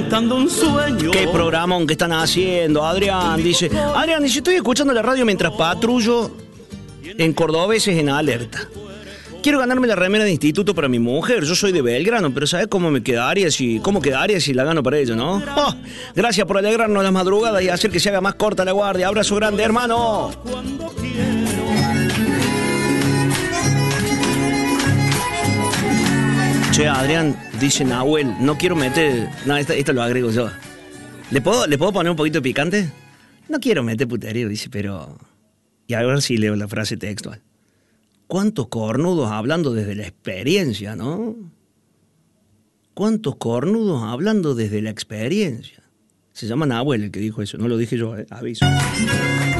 despertando un sueño. ¿Qué programa que están haciendo? Adrián dice, estoy escuchando la radio mientras patrullo en Cordobeses en Alerta. Quiero ganarme la remera de instituto para mi mujer. Yo soy de Belgrano, pero ¿sabes cómo quedaría si la gano para ella, no? Oh, gracias por alegrarnos las madrugadas y hacer que se haga más corta la guardia. Abrazo grande, hermano. Che, Adrián, dice Nahuel, no quiero meter... No, esto lo agrego yo. ¿Le puedo poner un poquito de picante? No quiero meter puterío, dice, pero... Y a ver si leo la frase textual. ¿Cuántos cornudos hablando desde la experiencia, no? ¿Cuántos cornudos hablando desde la experiencia? Se llama Nahuel el que dijo eso, no lo dije yo, aviso.